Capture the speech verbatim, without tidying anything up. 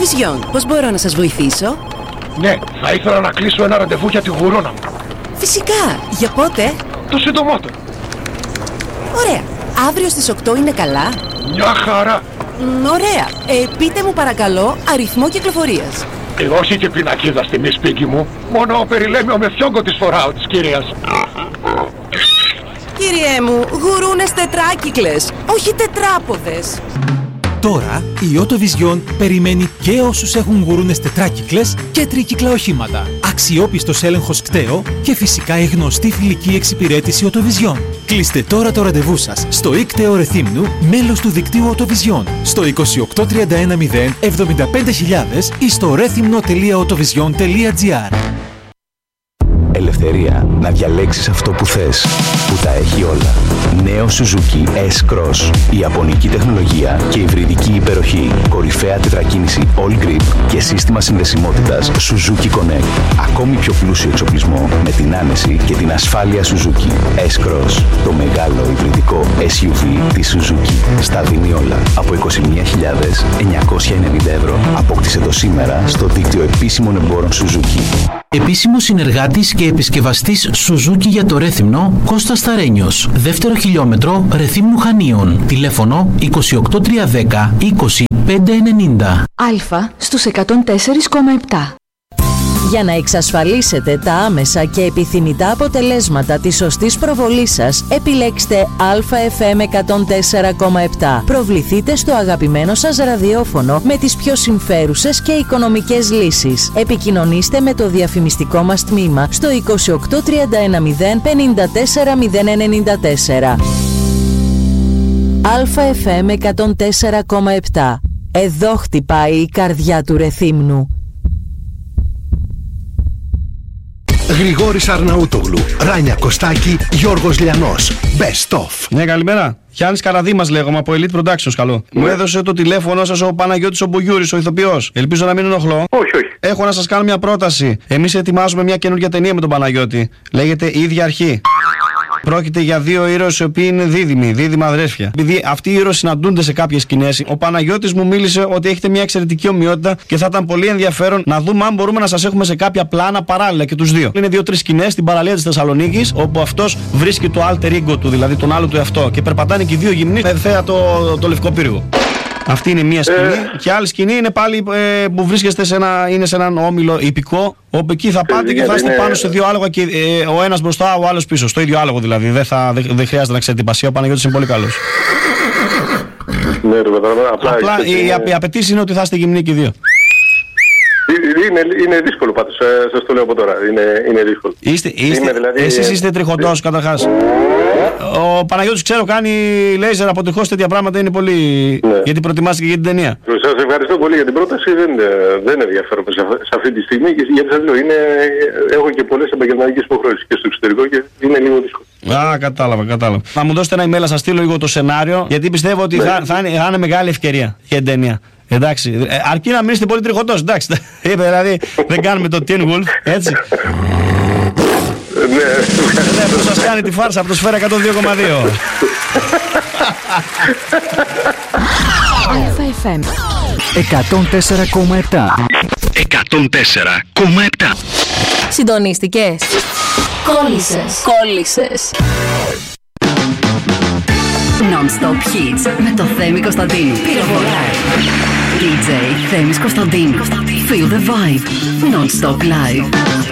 Vision, πώς μπορώ να σας βοηθήσω? Ναι, θα ήθελα να κλείσω ένα ραντεβού για τη γουρόνα μου. Φυσικά, για πότε? Το συντομότερο. Ωραία, αύριο στις οκτώ είναι καλά? Μια χαρά. Μ, ωραία, ε, πείτε μου παρακαλώ αριθμό κυκλοφορίας. Ε, όχι και πινακίδα στη μη σπίτι μου. Μόνο περιλέμιο με φιόγκο της φοράω της κυρίας. Κύριέ μου, γουρούνες τετράκυκλες, όχι τετράποδες. Τώρα η Autovision περιμένει και όσους έχουν γουρούνες τετράκυκλες και τρίκυκλα οχήματα. Αξιόπιστος έλεγχος κταίο και φυσικά η γνωστή φιλική εξυπηρέτηση Autovision. Κλείστε τώρα το ραντεβού σας στο ΙΚΤΕΟ Ρεθύμνου, μέλος του δικτύου Autovision, στο είκοσι οκτώ τριάντα ένα μηδέν εβδομήντα πέντε χιλιάδες ή στο ρέθυμνο τελεία autovision τελεία gr. Ελευθερία να διαλέξεις αυτό που θες, που τα έχει όλα. Νέο Suzuki S-Cross. Η ιαπωνική τεχνολογία και υβριδική υπεροχή. Κορυφαία τετρακίνηση All Grip και σύστημα συνδεσιμότητας Suzuki Connect. Ακόμη πιο πλούσιο εξοπλισμό με την άνεση και την ασφάλεια Suzuki. S-Cross. Το μεγάλο υβριδικό ες γιου βι της Suzuki. Στα δίνει όλα από είκοσι μία χιλιάδες εννιακόσια ενενήντα ευρώ. Απόκτησε το σήμερα στο δίκτυο επίσημων εμπόρων Suzuki. Επίσημος συνεργάτης και επισκευαστής Suzuki για το Ρέθυμνο, Κώστας Σταρένιος. Δεύτερο χιλιόμετρο Ρεθύμνου Χανίων. Τηλέφωνο είκοσι οκτώ τριακόσια δέκα είκοσι πέντε ενενήντα. Αλφα στους εκατόν τέσσερα κόμμα επτά. Για να εξασφαλίσετε τα άμεσα και επιθυμητά αποτελέσματα της σωστής προβολής σας, επιλέξτε Αλφα εφ εμ εκατόν τέσσερα κόμμα επτά. Προβληθείτε στο αγαπημένο σας ραδιόφωνο με τις πιο συμφέρουσες και οικονομικές λύσεις. Επικοινωνήστε με το διαφημιστικό μας τμήμα στο είκοσι οκτώ τριάντα ένα μηδέν πενήντα τέσσερα μηδέν ενενήντα τέσσερα. Αλφα εφ εμ εκατόν τέσσερα κόμμα επτά. Εδώ χτυπάει η καρδιά του Ρεθύμνου. Γρηγόρης Αρναούτογλου, Ράνια Κωστάκη, Γιώργος Λιανός. Best of. Ναι, καλημέρα. Γιάννης Καραδήμας λέγομαι από Elite Productions, καλό. Ναι. Μου έδωσε το τηλέφωνο σας ο Παναγιώτης ο Μπουγιούρης, ο ηθοποιός. Ελπίζω να μην ενοχλώ. Όχι, όχι. Έχω να σας κάνω μια πρόταση. Εμείς ετοιμάζουμε μια καινούργια ταινία με τον Παναγιώτη. Λέγεται Η Ίδια Αρχή. Πρόκειται για δύο ήρωες οι οποίοι είναι δίδυμοι, δίδυμα αδρέφια. Επειδή αυτοί οι ήρωες συναντούνται σε κάποιες σκηνές, ο Παναγιώτης μου μίλησε ότι έχετε μια εξαιρετική ομοιότητα και θα ήταν πολύ ενδιαφέρον να δούμε αν μπορούμε να σας έχουμε σε κάποια πλάνα παράλληλα και τους δύο. Είναι δύο-τρεις σκηνές στην παραλία της Θεσσαλονίκης, όπου αυτός βρίσκει το alter ego του, δηλαδή τον άλλο του εαυτό, και περπατάνε και οι δύο γυμνοί με θέα το, το Λευκό Πύργο. Αυτή είναι μία σκηνή. Ε... Και άλλη σκηνή είναι πάλι ε, που βρίσκεστε σε, ένα, είναι σε έναν όμιλο υπηκό, όπου εκεί θα πάτε ε, και θα είστε είναι... πάνω σε δύο άλογα και ε, ο ένας μπροστά, ο άλλος πίσω. Στο ίδιο άλογο δηλαδή. Δεν, θα, δεν, δεν χρειάζεται να ξέρετε την πασία. Ο Παναγιώτης είναι πολύ καλός. Ναι, ρε, απλά απλά η, είναι... η απαιτήση είναι ότι θα είστε γυμνοί και οι δύο. Είναι, είναι δύσκολο πάντως, σας το λέω από τώρα. Είναι, είναι δύσκολο. Είστε, είστε, δηλαδή, εσείς είστε τριχωτός καταρχάς. Ο Παναγιώτης ξέρω κάνει λέιζερ από τριχώς, τέτοια πράγματα είναι πολύ. Ναι. Γιατί προετοιμάστηκε για την ταινία. Σας ευχαριστώ πολύ για την πρόταση. Δεν, δεν ενδιαφέρομαι σε, σε αυτή τη στιγμή. Γιατί σας λέω, είναι, έχω και πολλές επαγγελματικές υποχρεώσεις και στο εξωτερικό και είναι λίγο δύσκολο. Α, κατάλαβα, κατάλαβα. Να μου δώσετε ένα email, να σας στείλω λίγο το σενάριο, γιατί πιστεύω ότι ναι. θα, θα, είναι, θα είναι μεγάλη ευκαιρία για την ταινία. Εντάξει, αρκεί να μείνετε πολύ τριχωτός, εντάξει. Είπε δηλαδή, δεν κάνουμε το Teen Wolf, έτσι. Ναι, ναι, που σας κάνει τη φάρσα από το Σφαίρα εκατόν δύο κόμμα δύο. Αλφα εφ εμ εκατόν τέσσερα κόμμα επτά. εκατόν τέσσερα κόμμα επτά. Συντονίστηκες. Κόλλησες. Κόλλησες. Non-stop hits με το Θέμη Κωνσταντίνου. Πυροβολάει. ντι τζέι Θέμης Κωνσταντίνου. Feel the vibe. Non-stop live.